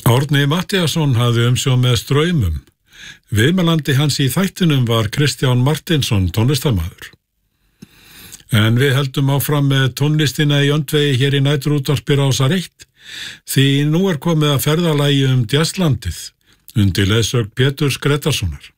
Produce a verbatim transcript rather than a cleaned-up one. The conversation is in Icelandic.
Árni Matthíasson hafði umsjón með Straumum. Viðmælandi hans í þættinum var Kristján Martinsson, tónlistarmaður. En við heldum áfram með tónlistina í öndvegi hér í næturútvarpi Rásar eitt, því nú er komið að ferðalagi um Jazzlandið undir leiðsögn Péturs Grétarssonar.